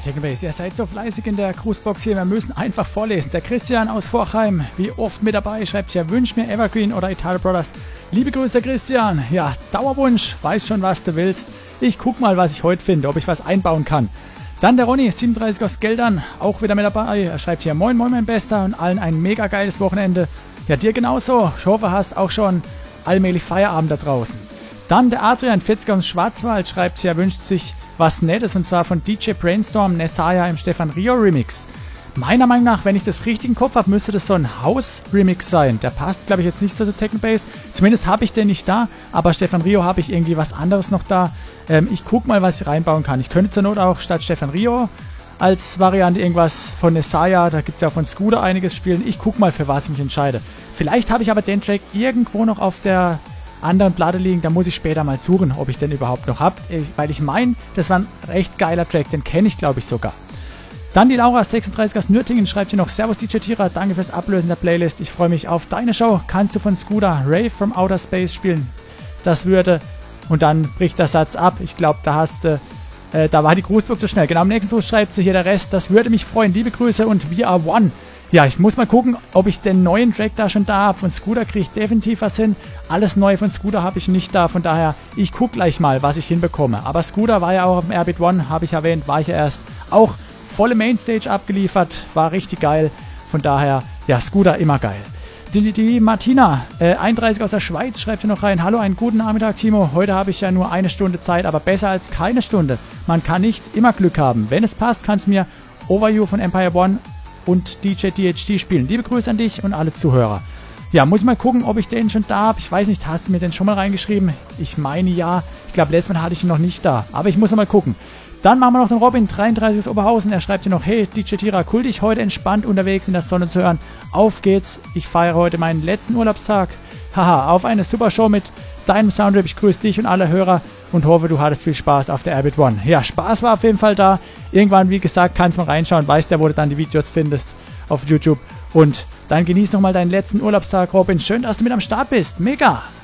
Technobase, ihr seid so fleißig in der Grußbox hier, wir müssen einfach vorlesen. Der Christian aus Vorchheim, wie oft mit dabei, schreibt ja, wünsch mir Evergreen oder Italo Brothers. Liebe Grüße Christian, ja, Dauerwunsch, weiß schon was du willst. Ich guck mal, was ich heute finde, ob ich was einbauen kann. Dann der Ronny, 37 aus Geldern, auch wieder mit dabei. Er schreibt hier, moin moin mein Bester und allen ein mega geiles Wochenende. Ja, dir genauso. Ich hoffe, hast auch schon allmählich Feierabend da draußen. Dann der Adrian, 40 aus Schwarzwald, schreibt hier, wünscht sich was Nettes und zwar von DJ Brainstorm Nessaya im Stefan Rio Remix. Meiner Meinung nach, wenn ich das richtig im Kopf habe, müsste das so ein House-Remix sein. Der passt, glaube ich, jetzt nicht so zu Technobase. Zumindest habe ich den nicht da, aber Stefan Rio habe ich irgendwie was anderes noch da. Ich gucke mal, was ich reinbauen kann. Ich könnte zur Not auch statt Stefan Rio als Variante irgendwas von Nessaya, da gibt es ja auch von Scooter einiges spielen. Ich gucke mal, für was ich mich entscheide. Vielleicht habe ich aber den Track irgendwo noch auf der anderen Platte liegen, da muss ich später mal suchen, ob ich den überhaupt noch habe, weil ich meine, das war ein recht geiler Track, den kenne ich glaube ich sogar. Dann die Laura 36 aus Nürtingen schreibt hier noch, Servus DJ Tira, danke fürs Ablösen der Playlist, ich freue mich auf deine Show, kannst du von Scooter Rave from Outer Space spielen? Das würde, und dann bricht der Satz ab, ich glaube da hast du, da war die Grußbox zu schnell, genau am nächsten Gruß schreibt sie hier der Rest, das würde mich freuen, liebe Grüße und we are one. Ja, ich muss mal gucken, ob ich den neuen Track da schon da habe. Von Scooter kriege ich definitiv was hin. Alles Neue von Scooter habe ich nicht da. Von daher, ich gucke gleich mal, was ich hinbekomme. Aber Scooter war ja auch auf dem Airbeat One, habe ich erwähnt, war ich ja erst auch volle Mainstage abgeliefert. War richtig geil. Von daher, ja, Scooter immer geil. Die Martina, 31 aus der Schweiz, schreibt hier noch rein. Hallo, einen guten Nachmittag, Timo. Heute habe ich ja nur eine Stunde Zeit, aber besser als keine Stunde. Man kann nicht immer Glück haben. Wenn es passt, kannst du mir Overview von Empire One und DJ DHD spielen. Liebe Grüße an dich und alle Zuhörer. Ja, muss ich mal gucken, ob ich den schon da habe. Ich weiß nicht, hast du mir den schon mal reingeschrieben? Ich meine ja. Ich glaube, letztes Mal hatte ich ihn noch nicht da. Aber ich muss noch mal gucken. Dann machen wir noch den Robin, 33 aus Oberhausen. Er schreibt hier noch, hey DJ Tira, cool dich heute entspannt unterwegs in der Sonne zu hören. Auf geht's. Ich feiere heute meinen letzten Urlaubstag. Haha, auf eine super Show mit deinem Soundtrip. Ich grüße dich und alle Hörer und hoffe, du hattest viel Spaß auf der Airbeat One. Ja, Spaß war auf jeden Fall da. Irgendwann, wie gesagt, kannst du mal reinschauen. Weißt ja, wo du dann die Videos findest auf YouTube. Und dann genieß nochmal deinen letzten Urlaubstag, Robin. Schön, dass du mit am Start bist. Mega!